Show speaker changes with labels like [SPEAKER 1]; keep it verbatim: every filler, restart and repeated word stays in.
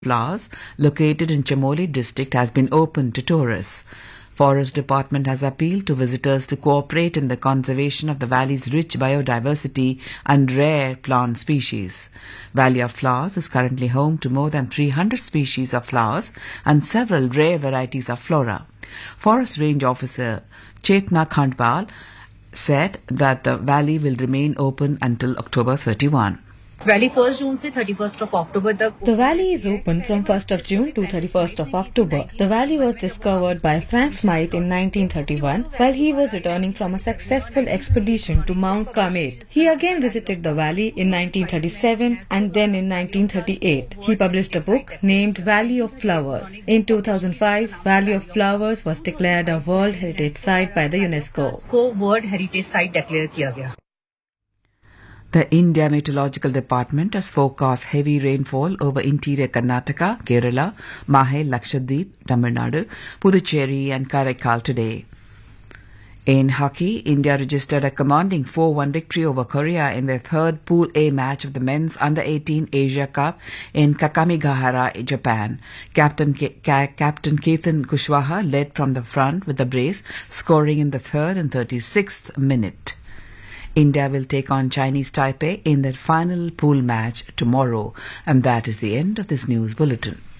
[SPEAKER 1] Flowers, located in Chamoli district, has been opened to tourists. Forest Department has appealed to visitors to cooperate in the conservation of the valley's rich biodiversity and rare plant species. Valley of Flowers is currently home to more than three hundred species of flowers and several rare varieties of flora. Forest Range Officer Chetna Khandpal said that the valley will remain open until October thirty-first.
[SPEAKER 2] Valley first June से thirty-first of October तक.
[SPEAKER 3] The valley is open from first of June to thirty-first of October. The valley was discovered by Frank Smythe in nineteen thirty-one while he was returning from a successful expedition to Mount Kamet. He again visited the valley in nineteen thirty-seven and then in nineteen thirty-eight. He published a book named Valley of Flowers. In two thousand five, Valley of Flowers was declared a World Heritage Site by the UNESCO.
[SPEAKER 2] को World Heritage Site declare किया गया.
[SPEAKER 1] The India Meteorological Department has forecast heavy rainfall over interior Karnataka, Kerala, Mahe, Lakshadweep, Tamil Nadu, Puducherry and Karaikal today. In hockey, India registered a commanding four one victory over Korea in their third Pool A match of the Men's Under eighteen Asia Cup in Kakamigahara, Japan. Captain Ke- Ka- Captain Ketan Kushwaha led from the front with the brace, scoring in the third and thirty-sixth minute. India will take on Chinese Taipei in their final pool match tomorrow. And that is the end of this news bulletin.